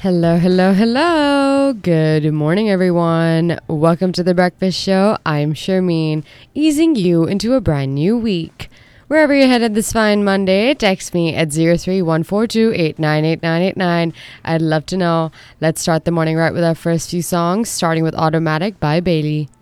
Hello, hello, hello. Good morning, everyone. Welcome to the Breakfast Show. I'm Charmaine, easing you into a brand new week. Wherever you're headed this fine Monday, text me at 03-142-898989. I'd love to know. Let's start the morning right with our first few songs, starting with Automatic by Bailey.